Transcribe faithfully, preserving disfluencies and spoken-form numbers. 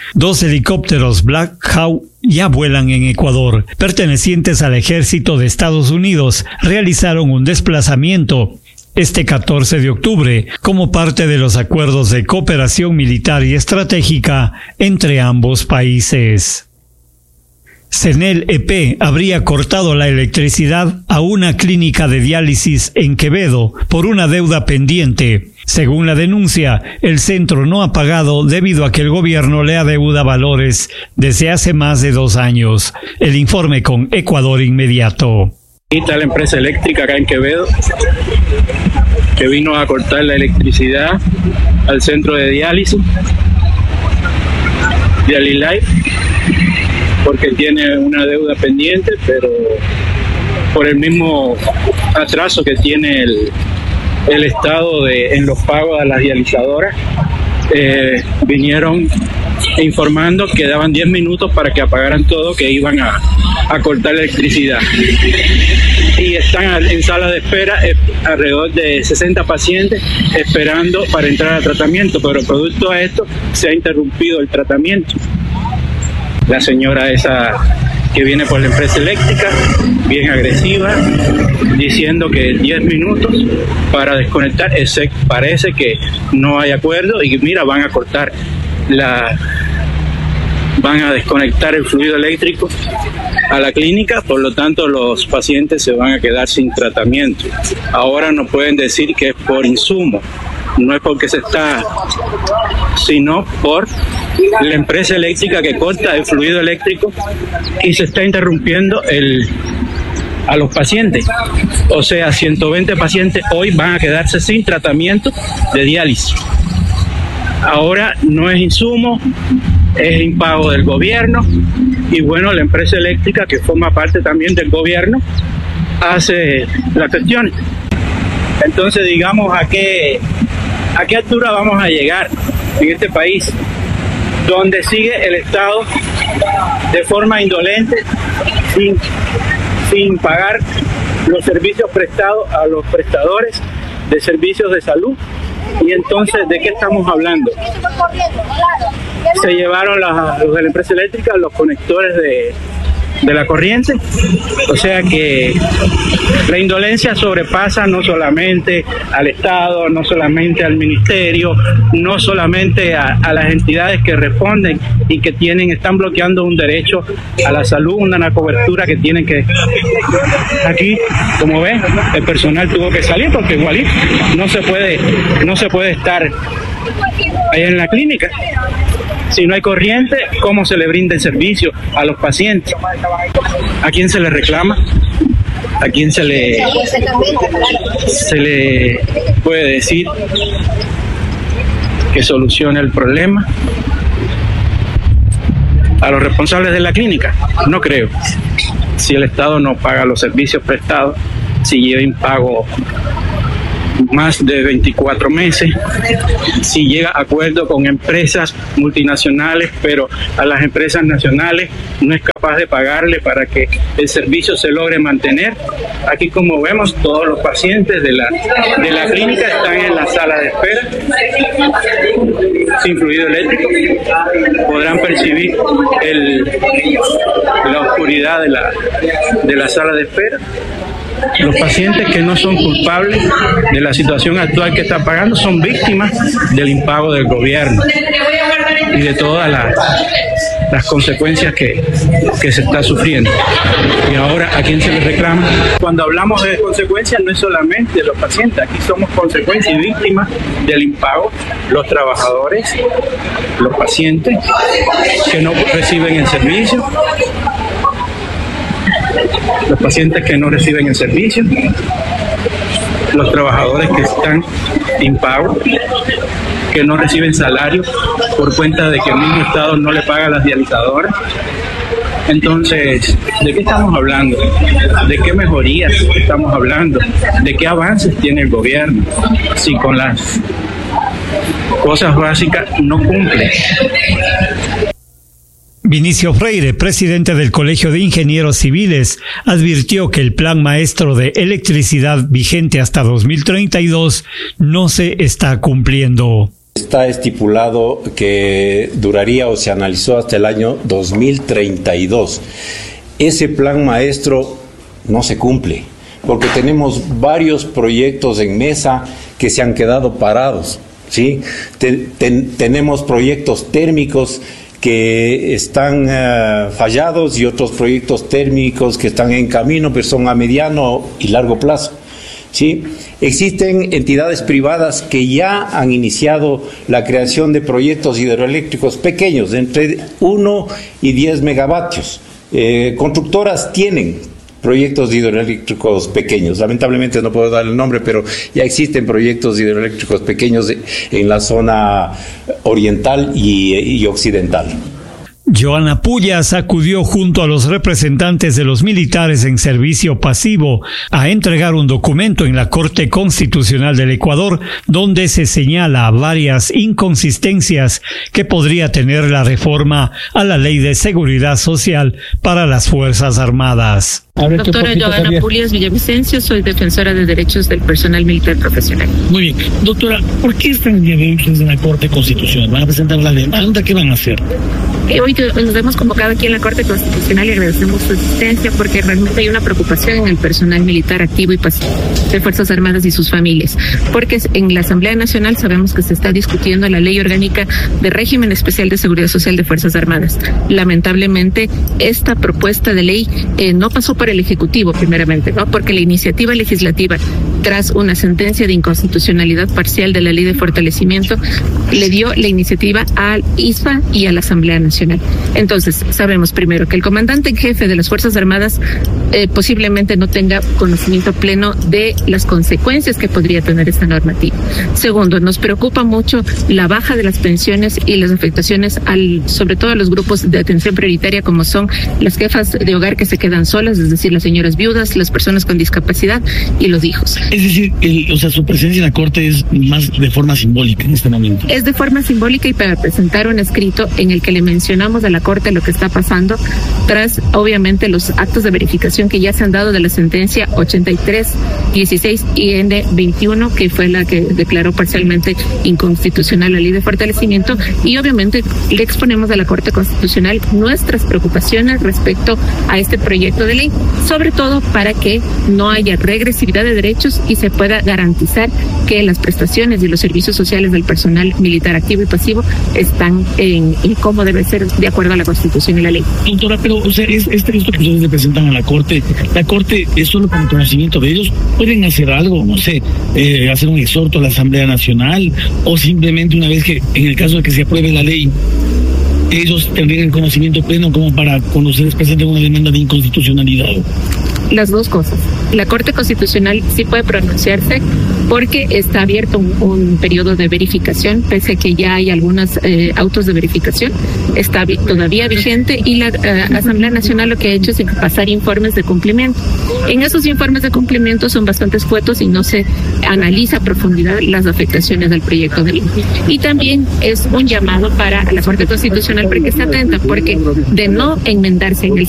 Dos helicópteros Black Hawk ya vuelan en Ecuador. Pertenecientes al ejército de Estados Unidos, realizaron un desplazamiento este catorce de octubre como parte de los acuerdos de cooperación militar y estratégica entre ambos países. Senel E P habría cortado la electricidad a una clínica de diálisis en Quevedo por una deuda pendiente. Según la denuncia, el centro no ha pagado debido a que el gobierno le adeuda valores desde hace más de dos años. El informe con Ecuador Inmediato. Aquí está la empresa eléctrica acá en Quevedo, que vino a cortar la electricidad al centro de diálisis, DialyLife, porque tiene una deuda pendiente, pero por el mismo atraso que tiene el, el Estado de, en los pagos a las dializadoras, eh, vinieron informando que daban diez minutos para que apagaran todo, que iban a, a cortar la electricidad. Y están en sala de espera eh, alrededor de sesenta pacientes esperando para entrar al tratamiento, pero producto a esto se ha interrumpido el tratamiento. La señora esa que viene por la empresa eléctrica, bien agresiva, diciendo que diez minutos para desconectar, ese, parece que no hay acuerdo y mira, van a cortar la... van a desconectar el fluido eléctrico a la clínica, por lo tanto los pacientes se van a quedar sin tratamiento. Ahora no pueden decir que es por insumo, no es porque se está, sino por la empresa eléctrica que corta el fluido eléctrico y se está interrumpiendo el a los pacientes. O sea, ciento veinte pacientes hoy van a quedarse sin tratamiento de diálisis. Ahora no es insumo, es impago del gobierno y bueno, la empresa eléctrica, que forma parte también del gobierno, hace las cuestiones. Entonces, digamos, ¿a qué, a qué altura vamos a llegar en este país donde sigue el Estado de forma indolente, sin, sin pagar los servicios prestados a los prestadores de servicios de salud? Y entonces, ¿de qué estamos hablando? Se llevaron las, los de la empresa eléctrica los conectores de, de la corriente, o sea que la indolencia sobrepasa no solamente al Estado, no solamente al Ministerio, no solamente a, a las entidades que responden y que tienen, están bloqueando un derecho a la salud, una cobertura que tienen que... Aquí, como ven, el personal tuvo que salir porque igualito no se puede, no se puede estar allá en la clínica. Si no hay corriente, ¿cómo se le brinda el servicio a los pacientes? ¿A quién se le reclama? ¿A quién se le, se le puede decir que solucione el problema? ¿A los responsables de la clínica? No creo. Si el Estado no paga los servicios prestados, si lleva impago más de veinticuatro meses, si llega a acuerdo con empresas multinacionales, pero a las empresas nacionales no es capaz de pagarle para que el servicio se logre mantener. Aquí, como vemos, todos los pacientes de la, de la clínica están en la sala de espera, sin fluido eléctrico. Podrán percibir el, la oscuridad de la, de la sala de espera. Los pacientes que no son culpables de la situación actual que están pagando son víctimas del impago del gobierno y de todas las, las consecuencias que, que se está sufriendo. Y ahora, ¿a quién se le reclama? Cuando hablamos de consecuencias, no es solamente los pacientes, aquí somos consecuencias y víctimas del impago, los trabajadores, los pacientes que no reciben el servicio, los pacientes que no reciben el servicio, los trabajadores que están impagos, que no reciben salario por cuenta de que el mismo Estado no le paga a las dializadoras. Entonces, ¿de qué estamos hablando? ¿De qué mejorías estamos hablando? ¿De qué avances tiene el gobierno? Si con las cosas básicas no cumple. Vinicio Freire, presidente del Colegio de Ingenieros Civiles, advirtió que el plan maestro de electricidad vigente hasta dos mil treinta y dos no se está cumpliendo. Está estipulado que duraría o se analizó hasta el año dos mil treinta y dos. Ese plan maestro no se cumple, porque tenemos varios proyectos en mesa que se han quedado parados, ¿sí? Ten, ten, tenemos proyectos térmicos que están uh, fallados y otros proyectos térmicos que están en camino, pero son a mediano y largo plazo, ¿sí? Existen entidades privadas que ya han iniciado la creación de proyectos hidroeléctricos pequeños, de entre uno y diez megavatios. Eh, constructoras tienen proyectos hidroeléctricos pequeños. Lamentablemente no puedo dar el nombre, pero ya existen proyectos hidroeléctricos pequeños en la zona oriental y, y occidental. Joana Pullas acudió junto a los representantes de los militares en servicio pasivo a entregar un documento en la Corte Constitucional del Ecuador donde se señala varias inconsistencias que podría tener la reforma a la Ley de Seguridad Social para las Fuerzas Armadas. Doctora Joana Pullas Villavicencio, soy defensora de derechos del personal militar profesional. Muy bien. Doctora, ¿por qué están el día de hoy ustedes en la Corte Constitucional? ¿Van a presentar la demanda? ¿Qué van a hacer? Eh, hoy nos hemos convocado aquí en la Corte Constitucional y agradecemos su asistencia porque realmente hay una preocupación en el personal militar activo y pasivo de Fuerzas Armadas y sus familias. Porque en la Asamblea Nacional sabemos que se está discutiendo la Ley Orgánica de Régimen Especial de Seguridad Social de Fuerzas Armadas. Lamentablemente, esta propuesta de ley eh, no pasó por el Ejecutivo, primeramente, ¿no? Porque la iniciativa legislativa, tras una sentencia de inconstitucionalidad parcial de la Ley de Fortalecimiento, le dio la iniciativa al I S F A y a la Asamblea Nacional. Entonces, sabemos primero que el comandante en jefe de las Fuerzas Armadas eh, posiblemente no tenga conocimiento pleno de las consecuencias que podría tener esta normativa. Segundo, nos preocupa mucho la baja de las pensiones y las afectaciones, al, sobre todo a los grupos de atención prioritaria, como son las jefas de hogar que se quedan solas, es decir, las señoras viudas, las personas con discapacidad y los hijos. Es decir, el, o sea, su presencia en la Corte es más de forma simbólica en este momento. Es de forma simbólica y para presentar un escrito en el que le mencionamos a la Corte lo que está pasando tras, obviamente, los actos de verificación que ya se han dado de la sentencia ochenta y tres dieciséis I N veintiuno, que fue la que declaró parcialmente inconstitucional la Ley de Fortalecimiento, y obviamente le exponemos a la Corte Constitucional nuestras preocupaciones respecto a este proyecto de ley, sobre todo para que no haya regresividad de derechos y se pueda garantizar que las prestaciones y los servicios sociales del personal militar activo y pasivo están en, en cómo debe ser de acuerdo a la Constitución y la ley. Doctora, pero o sea, es, es esto que ustedes le presentan a la Corte, ¿la Corte es solo con el conocimiento de ellos? ¿Pueden hacer algo, no sé, eh, hacer un exhorto a la Asamblea Nacional o simplemente una vez que, en el caso de que se apruebe la ley, ellos tendrían el conocimiento pleno como para cuando ustedes presenten una demanda de inconstitucionalidad? Las dos cosas. La Corte Constitucional sí puede pronunciarse porque está abierto un, un periodo de verificación, pese a que ya hay algunos eh, autos de verificación, está vi- todavía vigente, y la eh, Asamblea Nacional lo que ha hecho es pasar informes de cumplimiento. En esos informes de cumplimiento son bastante escuetos y no se analiza a profundidad las afectaciones del proyecto de ley. Y también es un llamado para la Corte Constitucional para que esté atenta, porque de no enmendarse en el